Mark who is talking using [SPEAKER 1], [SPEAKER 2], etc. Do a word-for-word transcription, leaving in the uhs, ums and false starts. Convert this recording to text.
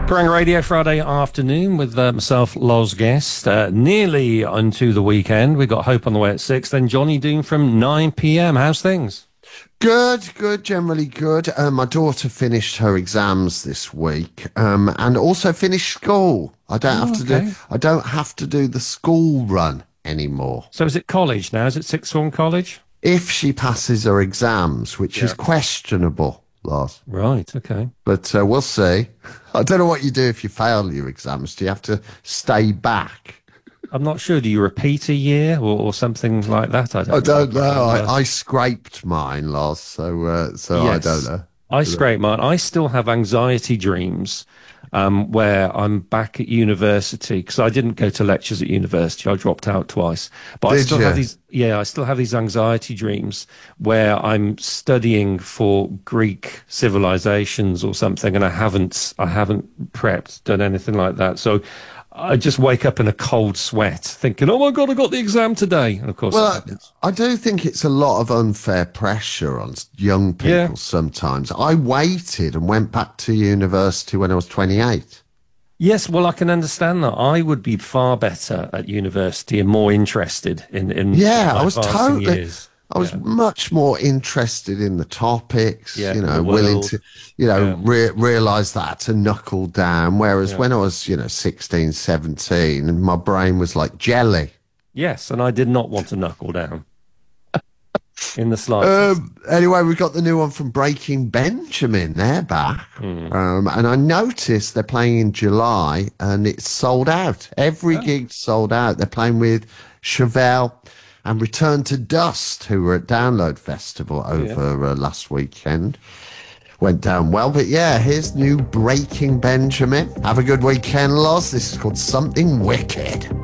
[SPEAKER 1] Kerrang Radio Friday afternoon with uh, myself, Loz Guest. Uh, nearly onto the weekend. We've got Hope on the way at six. Then Johnny Doon from nine p.m. How's things?
[SPEAKER 2] Good, good, generally good. Um, my daughter finished her exams this week, um, and also finished school. I don't
[SPEAKER 1] Oh,
[SPEAKER 2] have to
[SPEAKER 1] okay.
[SPEAKER 2] do. I don't have to do the school run anymore.
[SPEAKER 1] So is it college now? Is it sixth form college?
[SPEAKER 2] If she passes her exams, which is
[SPEAKER 1] Yeah.
[SPEAKER 2] questionable, Lars,
[SPEAKER 1] Right, okay.
[SPEAKER 2] but uh, we'll see. I don't know what you do if you fail your exams. Do you have to stay back?
[SPEAKER 1] I'm not sure. Do you repeat a year or, or something like that? I
[SPEAKER 2] I
[SPEAKER 1] don't,
[SPEAKER 2] don't know.
[SPEAKER 1] remember.
[SPEAKER 2] I, I scraped mine, Lars, so uh, so I don't
[SPEAKER 1] Yes.
[SPEAKER 2] know.
[SPEAKER 1] I scrape mine. I still have anxiety dreams um, where I'm back at university because I didn't go to lectures at university. I dropped out twice. But I
[SPEAKER 2] Did
[SPEAKER 1] still have
[SPEAKER 2] you?
[SPEAKER 1] these, yeah, I still have these anxiety dreams where I'm studying for Greek civilizations or something, and I haven't, I haven't prepped, done anything like that. So I just wake up in a cold sweat thinking, oh my God, I got the exam today. And of course it
[SPEAKER 2] Well,
[SPEAKER 1] happens.
[SPEAKER 2] I, I do think it's a lot of unfair pressure on s- young
[SPEAKER 1] Yeah.
[SPEAKER 2] people sometimes. I waited and went back to university when I was twenty-eight.
[SPEAKER 1] Yes, well, I can understand that. I would be far better at university and more interested in in
[SPEAKER 2] Yeah, I
[SPEAKER 1] my
[SPEAKER 2] was
[SPEAKER 1] advancing
[SPEAKER 2] totally,
[SPEAKER 1] years.
[SPEAKER 2] I was
[SPEAKER 1] Yeah,
[SPEAKER 2] much more interested in the topics,
[SPEAKER 1] yeah,
[SPEAKER 2] you
[SPEAKER 1] in the
[SPEAKER 2] know, willing to,
[SPEAKER 1] world.
[SPEAKER 2] you know,
[SPEAKER 1] Yeah,
[SPEAKER 2] re realize that to knuckle down. Whereas
[SPEAKER 1] yeah.
[SPEAKER 2] when I was, you know, sixteen, seventeen, my brain was like jelly.
[SPEAKER 1] Yes, and I did not want to knuckle down in the slightest.
[SPEAKER 2] Um, anyway, we've got the new one from Breaking Benjamin. They're back.
[SPEAKER 1] Hmm.
[SPEAKER 2] Um, and I noticed they're playing in July and it's sold out. Every
[SPEAKER 1] Oh,
[SPEAKER 2] gig's sold out. They're playing with Chevelle and Return to Dust, who were at Download Festival
[SPEAKER 1] yeah.
[SPEAKER 2] over uh, last weekend. Went down well. But yeah, here's new Breaking Benjamin. Have a good weekend, Loz. This is called Something Wicked.